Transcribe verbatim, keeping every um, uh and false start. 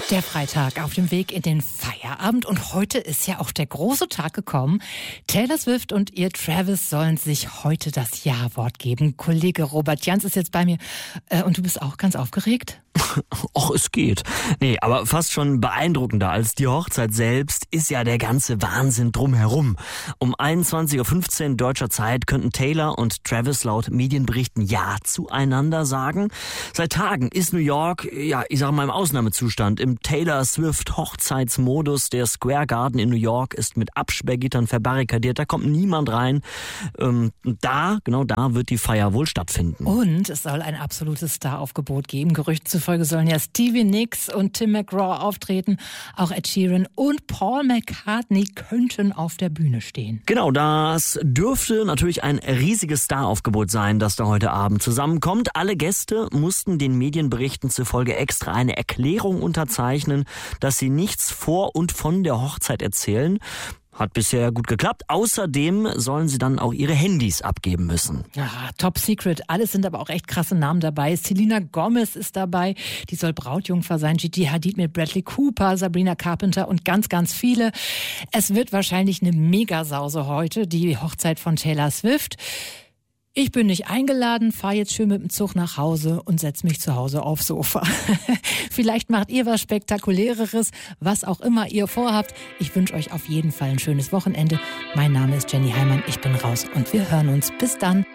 Der Freitag auf dem Weg in den Feierabend und heute ist ja auch der große Tag gekommen. Taylor Swift und ihr Travis sollen sich heute das Ja-Wort geben. Kollege Robert Jans ist jetzt bei mir äh, und du bist auch ganz aufgeregt? Och, es geht. Nee, aber fast schon beeindruckender als die Hochzeit selbst ist ja der ganze Wahnsinn drumherum. Um einundzwanzig Uhr fünfzehn deutscher Zeit könnten Taylor und Travis laut Medienberichten Ja zueinander sagen. Seit Tagen ist New York, ja, ich sag mal im Ausnahmezustand, im Taylor Swift Hochzeitsmodus. Der Square Garden in New York ist mit Absperrgittern verbarrikadiert, da kommt niemand rein. Ähm, da, genau da wird die Feier wohl stattfinden. Und es soll ein absolutes Staraufgebot geben. Gerüchten zufolge sollen ja Stevie Nicks und Tim McGraw auftreten. Auch Ed Sheeran und Paul McCartney könnten auf der Bühne stehen. Genau, das dürfte natürlich ein riesiges Staraufgebot sein, das da heute Abend zusammenkommt. Alle Gäste mussten den Medienberichten zufolge extra eine Erklärung unterzeichnen, dass sie nichts vor und von der Hochzeit erzählen. Hat bisher gut geklappt. Außerdem sollen sie dann auch ihre Handys abgeben müssen. Ja, top secret. Alles sind aber auch echt krasse Namen dabei. Selena Gomez ist dabei. Die soll Brautjungfer sein. Gigi Hadid mit Bradley Cooper, Sabrina Carpenter und ganz, ganz viele. Es wird wahrscheinlich eine Megasause heute, die Hochzeit von Taylor Swift. Ich bin nicht eingeladen, fahre jetzt schön mit dem Zug nach Hause und setze mich zu Hause aufs Sofa. Vielleicht macht ihr was Spektakuläreres, was auch immer ihr vorhabt. Ich wünsche euch auf jeden Fall ein schönes Wochenende. Mein Name ist Jenny Heimann, ich bin raus und wir hören uns. Bis dann.